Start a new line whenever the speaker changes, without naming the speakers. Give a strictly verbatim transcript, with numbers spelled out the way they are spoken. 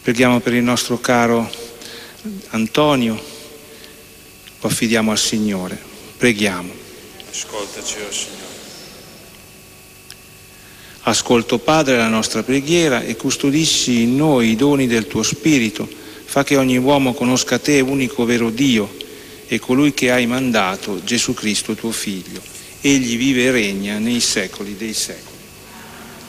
Preghiamo per il nostro caro Antonio, lo affidiamo al Signore. Preghiamo.
Ascoltaci, oh Signore.
Ascolto, Padre, la nostra preghiera e custodisci in noi i doni del tuo Spirito. Fa che ogni uomo conosca te, unico vero Dio, e colui che hai mandato, Gesù Cristo tuo Figlio. Egli vive e regna nei secoli dei secoli.